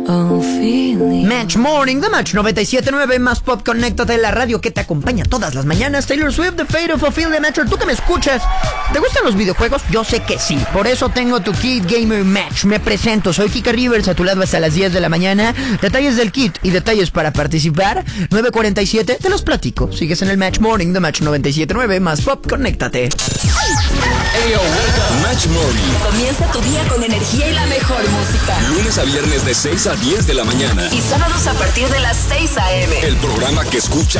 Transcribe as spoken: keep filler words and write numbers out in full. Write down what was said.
Match Morning, The Match noventa y siete punto nueve, más pop, conéctate, la radio que te acompaña todas las mañanas. Taylor Swift, The Fate of Ophelia Metro. Tú que me escuchas, ¿te gustan los videojuegos? Yo sé que sí, por eso tengo tu Kit Gamer Match. Me presento, soy Kika Rivers, a tu lado hasta las diez de la mañana. Detalles del kit y detalles para participar, nueve cuarenta y siete, te los platico. Sigues en el Match Morning, The Match noventa y siete punto nueve, más pop, conéctate. Hey, yo, welcome. Match Morning. Comienza tu día con energía y la mejor música. Lunes a viernes de seis a diez de la mañana. Y sábados a partir de las seis a eme. El programa que escucha